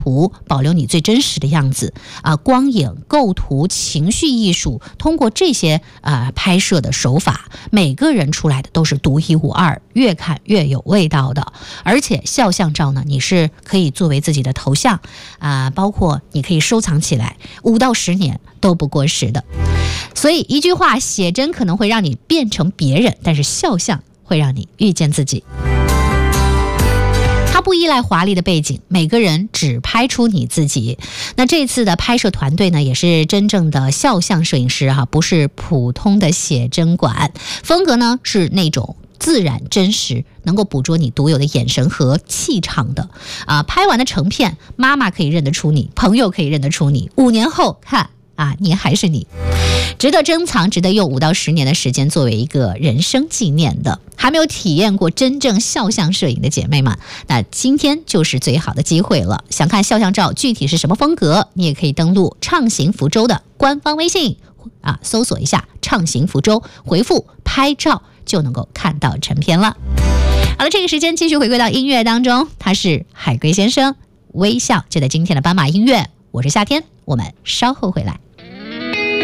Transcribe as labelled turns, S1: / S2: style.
S1: 保留你最真实的样子光影、构图、情绪艺术，通过这些拍摄的手法，每个人出来的都是独一无二，越看越有味道的。而且肖像照呢，你是可以作为自己的头像包括你可以收藏起来，5到10年都不过时的。所以一句话，写真可能会让你变成别人，但是肖像会让你遇见自己。它不依赖华丽的背景，每个人只拍出你自己。那这次的拍摄团队呢，也是真正的肖像摄影师不是普通的写真馆。风格呢是那种自然真实，能够捕捉你独有的眼神和气场的拍完的成片，妈妈可以认得出你，朋友可以认得出你，5年后看你还是你，值得珍藏，值得用5到10年的时间作为一个人生纪念的。还没有体验过真正肖像摄影的姐妹们，那今天就是最好的机会了。想看肖像照具体是什么风格，你也可以登录畅行福州的官方微信搜索一下畅行福州，回复拍照就能够看到成片了。好了，这个时间继续回归到音乐当中，他是海龟先生，微笑就在今天的斑马音乐，我是夏天，我们稍后回来。